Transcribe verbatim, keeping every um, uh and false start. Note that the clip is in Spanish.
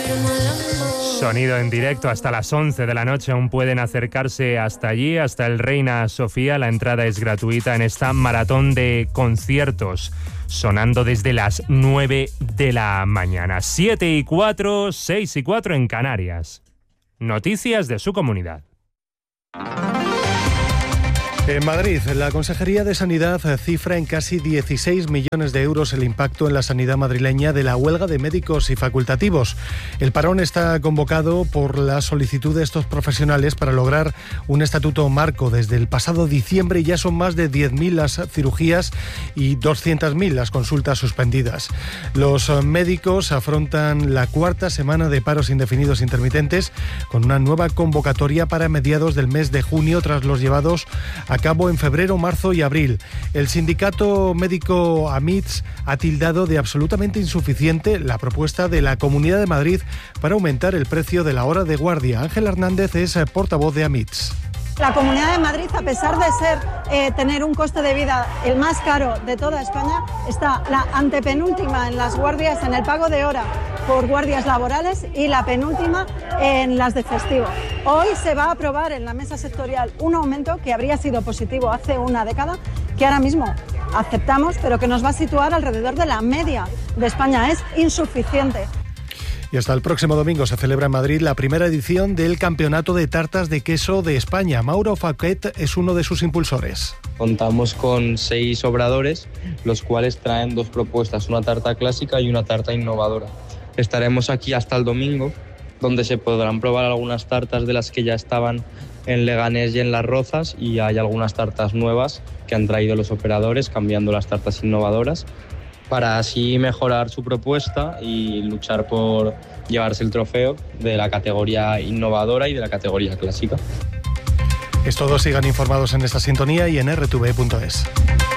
Sonido en directo hasta las once de la noche. Aún pueden acercarse hasta allí, hasta el Reina Sofía. La entrada es gratuita en esta maratón de conciertos, sonando desde las nueve de la mañana. siete y cuatro, seis y cuatro en Canarias. Noticias de su comunidad. En Madrid, la Consejería de Sanidad cifra en casi dieciséis millones de euros el impacto en la sanidad madrileña de la huelga de médicos y facultativos. El parón está convocado por la solicitud de estos profesionales para lograr un estatuto marco. Desde el pasado diciembre ya son más de diez mil las cirugías y doscientas mil las consultas suspendidas. Los médicos afrontan la cuarta semana de paros indefinidos intermitentes con una nueva convocatoria para mediados del mes de junio tras los llevados a cabo en febrero, marzo y abril. El sindicato médico AMITS ha tildado de absolutamente insuficiente la propuesta de la Comunidad de Madrid para aumentar el precio de la hora de guardia. Ángel Hernández es portavoz de AMITS. La Comunidad de Madrid, a pesar de ser eh, tener un coste de vida el más caro de toda España, está la antepenúltima en las guardias, en el pago de hora por guardias laborales, y la penúltima en las de festivo. Hoy se va a aprobar en la mesa sectorial un aumento que habría sido positivo hace una década, que ahora mismo aceptamos, pero que nos va a situar alrededor de la media de España. Es insuficiente. Y hasta el próximo domingo se celebra en Madrid la primera edición del Campeonato de Tartas de Queso de España. Mauro Fauquet es uno de sus impulsores. Contamos con seis obradores, los cuales traen dos propuestas, una tarta clásica y una tarta innovadora. Estaremos aquí hasta el domingo, donde se podrán probar algunas tartas de las que ya estaban en Leganés y en Las Rozas, y hay algunas tartas nuevas que han traído los operadores, cambiando las tartas innovadoras, para así mejorar su propuesta y luchar por llevarse el trofeo de la categoría innovadora y de la categoría clásica. Es todo, sigan informados en esta sintonía y en erre te ve punto es.